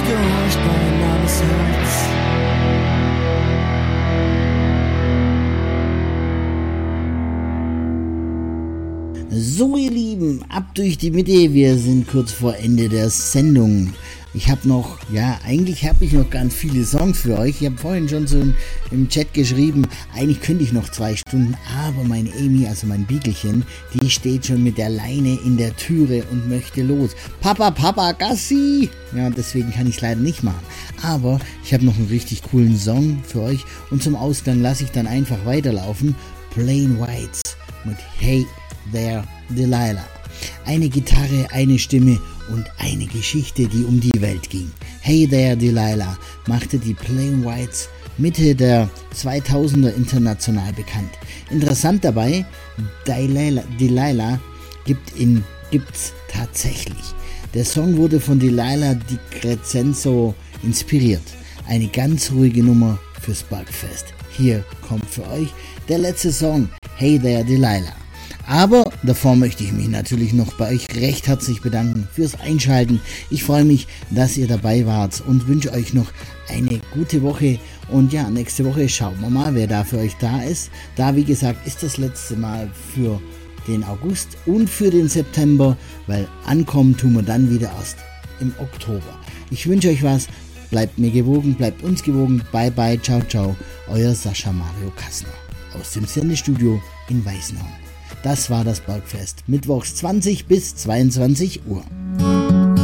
Geräusch bei Names Herz. So ihr Lieben, ab durch die Mitte, wir sind kurz vor Ende der Sendung. Eigentlich habe ich noch ganz viele Songs für euch. Ich habe vorhin schon so im Chat geschrieben, eigentlich könnte ich noch 2 Stunden, aber meine Amy, also mein Biegelchen, die steht schon mit der Leine in der Türe und möchte los. Papa, Gassi! Ja, deswegen kann ich es leider nicht machen. Aber ich habe noch einen richtig coolen Song für euch und zum Ausgang lasse ich dann einfach weiterlaufen. Plain Whites mit Hey There Delilah. Eine Gitarre, eine Stimme und eine Geschichte, die um die Welt ging. Hey There Delilah machte die Plain Whites Mitte der 2000er international bekannt. Interessant dabei, Delilah gibt's tatsächlich. Der Song wurde von Delilah Di Crescenzo inspiriert. Eine ganz ruhige Nummer fürs Bugfest. Hier kommt für euch der letzte Song, Hey There Delilah. Aber davor möchte ich mich natürlich noch bei euch recht herzlich bedanken fürs Einschalten. Ich freue mich, dass ihr dabei wart und wünsche euch noch eine gute Woche. Und ja, nächste Woche schauen wir mal, wer da für euch da ist. Da, wie gesagt, ist das letzte Mal für den August und für den September, weil ankommen tun wir dann wieder erst im Oktober. Ich wünsche euch was. Bleibt mir gewogen, bleibt uns gewogen. Bye bye, ciao, ciao. Euer Sascha Mario Kassner aus dem Sendestudio in Weißenhorn. Das war das Bergfest, mittwochs 20 bis 22 Uhr.